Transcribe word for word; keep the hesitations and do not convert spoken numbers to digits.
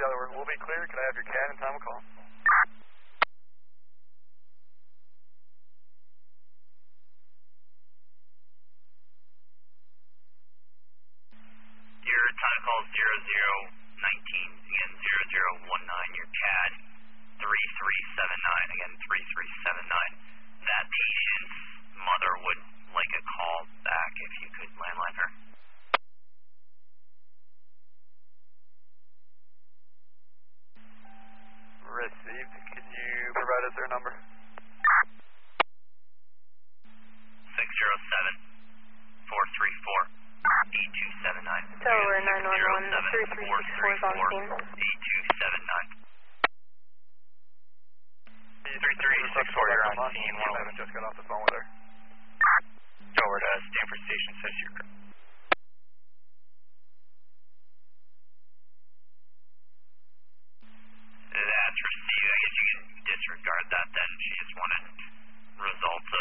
Delaware. We'll be clear. Can I have your C A D and time of call? Your time call is zero zero nineteen, again zero zero one nine, your C A D three three seven nine, again three three seven nine. That patient's mother would like a call back if you could landline her. Received. Can you provide us their number? six zero seven, four three four, eight two seven nine. Delaware nine one one, three three six four is on scene. eight two seven nine. three three six four, you're on scene. one eleven just got off the phone with her. Delaware to Stanford Station, says you're... That's received. I guess you can disregard that then. She just wanted results